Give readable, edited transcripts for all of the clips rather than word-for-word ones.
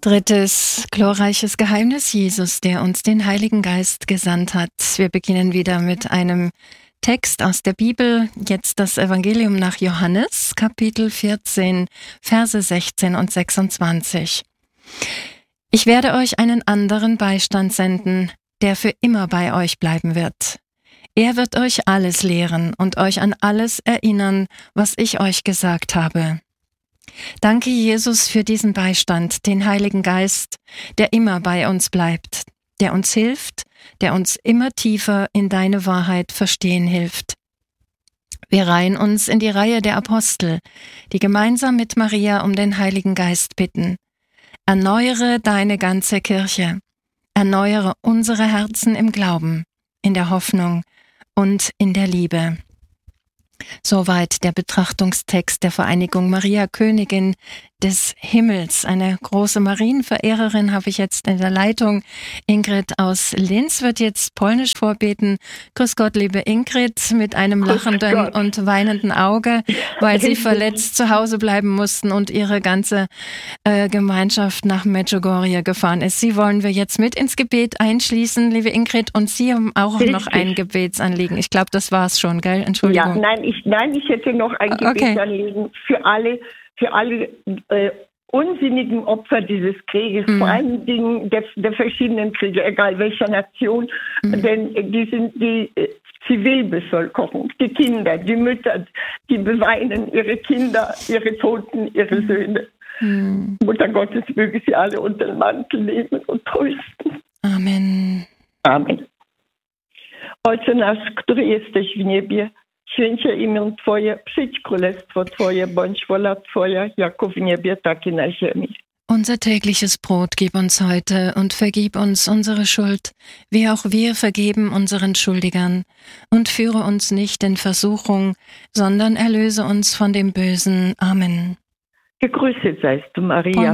Drittes glorreiches Geheimnis: Jesus, der uns den Heiligen Geist gesandt hat. Wir beginnen wieder mit einem Text aus der Bibel, jetzt das Evangelium nach Johannes, Kapitel 14, Verse 16 und 26. Ich werde euch einen anderen Beistand senden, der für immer bei euch bleiben wird. Er wird euch alles lehren und euch an alles erinnern, was ich euch gesagt habe. Danke, Jesus, für diesen Beistand, den Heiligen Geist, der immer bei uns bleibt, der uns hilft, der uns immer tiefer in deine Wahrheit verstehen hilft. Wir reihen uns in die Reihe der Apostel, die gemeinsam mit Maria um den Heiligen Geist bitten. Erneuere deine ganze Kirche, erneuere unsere Herzen im Glauben, in der Hoffnung und in der Liebe. Soweit der Betrachtungstext der Vereinigung Maria, Königin des Himmels. Eine große Marienverehrerin habe ich jetzt in der Leitung. Ingrid aus Linz wird jetzt polnisch vorbeten. Grüß Gott, liebe Ingrid, mit einem lachenden und weinenden Auge, weil Sie verletzt zu Hause bleiben mussten und Ihre ganze Gemeinschaft nach Medjugorje gefahren ist. Sie wollen wir jetzt mit ins Gebet einschließen, liebe Ingrid, und Sie haben auch noch ein Gebetsanliegen. Ich glaube, das war es schon, gell? Entschuldigung. Ja, ich hätte noch ein Gebetsanliegen für alle unsinnigen Opfer dieses Krieges, vor allen Dingen der verschiedenen Kriege, egal welcher Nation, denn die sind die Zivilbevölkerung, die Kinder, die Mütter, die beweinen ihre Kinder, ihre Toten, ihre Söhne. Mutter Gottes möge sie alle unter den Mantel nehmen und trösten. Amen. Amen. Ojcze nasz, który jesteś w niebie, święcie imię Twoje, przyjdź królestwo Twoje, bądź wola Twoja, jako w niebie, tak i na ziemi. Unser tägliches Brot gib uns heute und vergib uns unsere Schuld, wie auch wir vergeben unseren Schuldigern. Und führe uns nicht in Versuchung, sondern erlöse uns von dem Bösen. Amen. Gegrüßet seist du, Maria,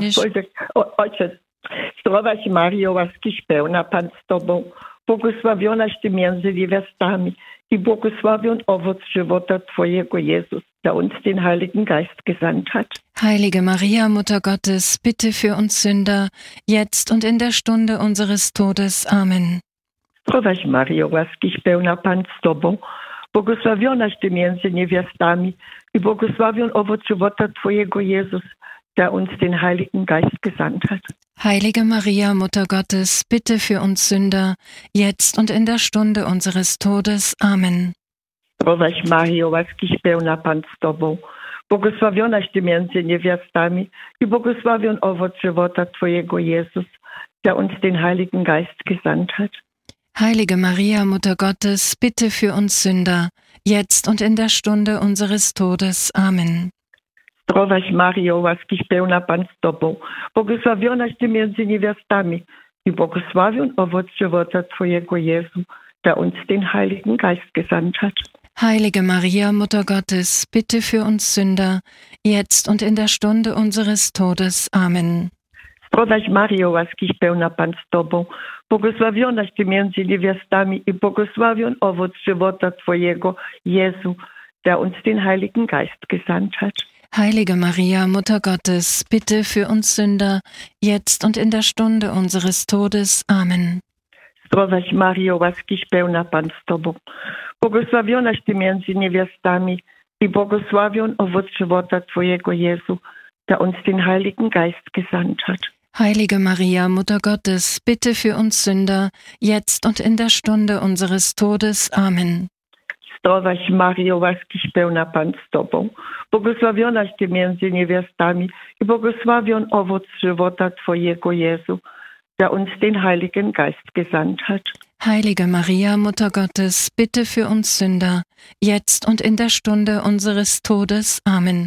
Ojcze, zdrowaś Mario, łaskiś pełna, Pan z Tobą, błogosławionaś Ty między niewiastami i błogosławion owoc żywota Twojego, Jezus, der uns den Heiligen Geist gesandt hat. Heilige Maria, Mutter Gottes, bitte für uns Sünder, jetzt und in der Stunde unseres Todes. Amen. Zdrowaś Mario, łaskiś pełna, Pan z Tobą, błogosławionaś Ty między niewiastami i błogosławion owoc żywota Twojego, Jezus, der uns den Heiligen Geist gesandt hat. Heilige Maria, Mutter Gottes, bitte für uns Sünder, jetzt und in der Stunde unseres Todes. Amen. Zdrowaś Mario, łaskiś pełna, Pan z Tobą, błogosławionaś Ty między niewiastami i błogosławion owoc żywota Twojego, Jezus, der uns den Heiligen Geist gesandt hat. Heilige Maria, Mutter Gottes, bitte für uns Sünder, jetzt und in der Stunde unseres Todes. Amen. Zdrowaś Mario, łaskiś pełna, Pan z Tobą, błogosławionaś Ty między niewiastami i błogosławion owoc żywota Twojego, Jezu, der uns den Heiligen Geist gesandt hat. Heilige Maria, Mutter Gottes, bitte für uns Sünder, jetzt und in der Stunde unseres Todes. Amen. Zdrowaś Mario, łaskiś pełna, Pan z Tobą, błogosławionaś Ty między niewiastami i błogosławion owoc żywota Twojego, Jezu, der uns den Heiligen Geist gesandt hat. Heilige Maria, Mutter Gottes, bitte für uns Sünder, jetzt und in der Stunde unseres Todes. Amen. Zdrowaś Mario, łaskiś pełna, Pan z Tobą, błogosławionaś Ty między niewiastami i błogosławion owoc żywota Twojego, Jezu, der uns den Heiligen Geist gesandt hat. Heilige Maria, Mutter Gottes, bitte für uns Sünder, jetzt und in der Stunde unseres Todes. Amen. Zdrowaś Mario, łaskiś pełna, Pan z Tobą, błogosławionaś Ty między niewiastami i błogosławion owoc żywota Twojego, Jezu, der uns den Heiligen Geist gesandt hat. Heilige Maria, Mutter Gottes, bitte für uns Sünder, jetzt und in der Stunde unseres Todes. Amen.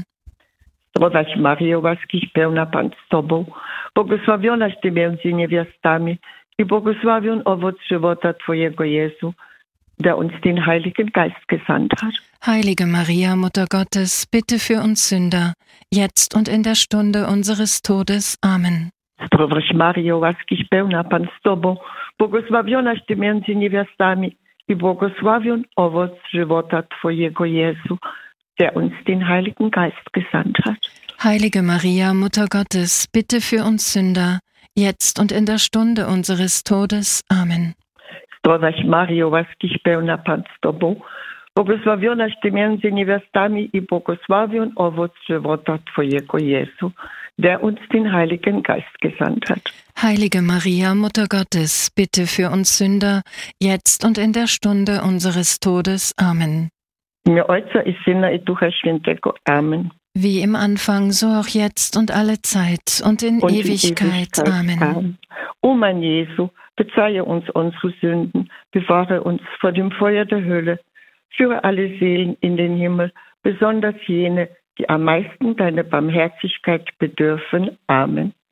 Zdrowaś Mario, łaskiś pełna, Pan z Tobą, błogosławionaś Ty między niewiastami i błogosławion owoc żywota Twojego, Jezu, der uns den Heiligen Geist gesandt hat. Heilige Maria, Mutter Gottes, bitte für uns Sünder, jetzt und in der Stunde unseres Todes. Amen. Zdrowaś Mario, łaskiś pełna, Pan z Tobą, błogosławionaś Ty między niewiastami i błogosławion owoc żywota Twojego, Jezu, der uns den Heiligen Geist gesandt hat. Heilige Maria, Mutter Gottes, bitte für uns Sünder, jetzt und in der Stunde unseres Todes. Amen. Zdrowaś Mario, łaskiś pełna Pan z Tobą, błogosławionaś Ty między niewiastami i błogosławion owoc żywota Twojego, Jesu, der uns den Heiligen Geist gesandt hat. Heilige Maria, Mutter Gottes, bitte für uns Sünder, jetzt und in der Stunde unseres Todes. Amen. W imię Ojca i Syna i Ducha Świętego. Amen. Wie im Anfang, so auch jetzt und alle Zeit und in Ewigkeit. Amen. O mein Jesu, verzeihe uns unsere Sünden, bewahre uns vor dem Feuer der Hölle, führe alle Seelen in den Himmel, besonders jene, die am meisten deiner Barmherzigkeit bedürfen. Amen.